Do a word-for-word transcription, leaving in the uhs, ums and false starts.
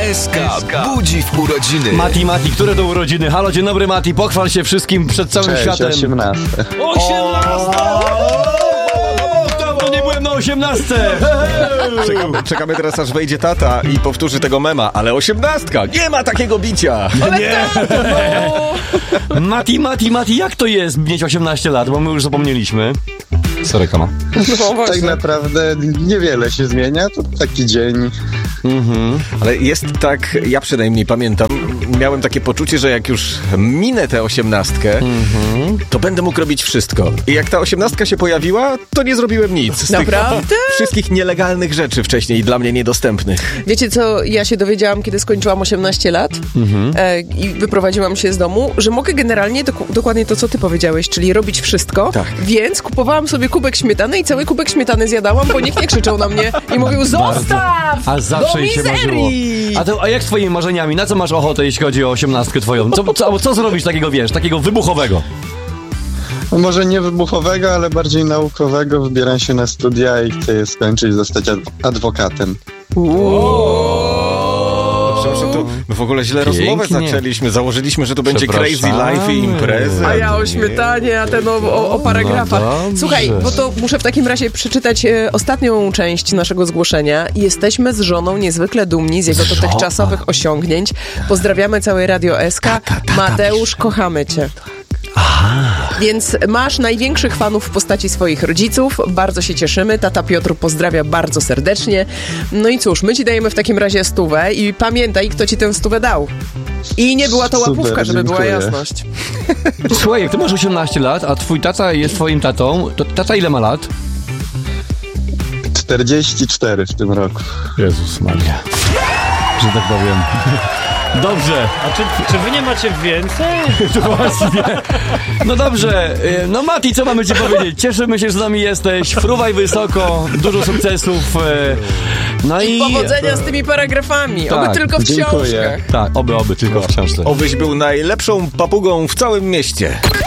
S K budzi w urodziny. Mati, Mati, które to urodziny? Halo, dzień dobry, Mati, pochwal się wszystkim przed całym Cześć, światem. osiemnaste. osiemnaste! Dawno nie byłem na osiemnastce! Czekamy, czekamy teraz, aż wejdzie tata i powtórzy tego mema, ale osiemnastka, nie ma takiego bicia! Nie! Mati, Mati, Mati, jak to jest mieć osiemnaście lat? Bo my już zapomnieliśmy. Sorry, Kama. No, tak naprawdę niewiele się zmienia, to taki dzień. Mhm. Ale jest tak, ja przynajmniej pamiętam, miałem takie poczucie, że jak już minę tę osiemnastkę, mhm. to będę mógł robić wszystko. I jak ta osiemnastka się pojawiła, to nie zrobiłem nic. Z Naprawdę? tych wszystkich nielegalnych rzeczy wcześniej dla mnie niedostępnych. Wiecie co, ja się dowiedziałam, kiedy skończyłam osiemnaście lat mhm. e, i wyprowadziłam się z domu, że mogę generalnie dok- dokładnie to, co ty powiedziałeś, czyli robić wszystko, tak. Więc kupowałam sobie kubek śmietany i cały kubek śmietany zjadałam, bo nikt nie krzyczał na mnie i mówił zostaw! A zawsze jej się marzyło. A, to, a jak z twoimi marzeniami? Na co masz ochotę, jeśli chodzi o osiemnastkę twoją? Co, co, co zrobisz takiego, wiesz, takiego wybuchowego? No może nie wybuchowego, ale bardziej naukowego. Wybieram się na studia i chcę je skończyć, zostać adw- adwokatem. Przepraszam, to my w ogóle źle Pięknie. rozmowę zaczęliśmy. Założyliśmy, że to będzie crazy life i imprezy. A ja o śmietanie, a ten o, o, o paragrafach. No Słuchaj, bo to muszę w takim razie przeczytać e, ostatnią część naszego zgłoszenia. Jesteśmy z żoną niezwykle dumni z jego dotychczasowych osiągnięć. Pozdrawiamy całe Radio S K. Mateusz, kochamy cię. Aha. Więc masz największych fanów w postaci swoich rodziców. Bardzo się cieszymy. Tata Piotr pozdrawia bardzo serdecznie. No i cóż, my ci dajemy w takim razie stówę i pamiętaj, kto ci tę stówę dał. I nie była to Super, łapówka, żeby dziękuję. była jasność. Słuchaj, jak ty masz osiemnaście lat, a twój tata jest twoim tatą, to tata ile ma lat? czterdzieści cztery w tym roku. Jezus Maria. Że tak powiem. Dobrze. A czy, czy wy nie macie więcej? To właściwie. No dobrze. No Mati, co mamy ci powiedzieć? Cieszymy się, że z nami jesteś. Fruwaj wysoko. Dużo sukcesów. No i... I powodzenia z tymi paragrafami. Tak, oby tylko w dziękuję. książkach. Tak, oby, oby, tylko w książce. Obyś był najlepszą papugą w całym mieście.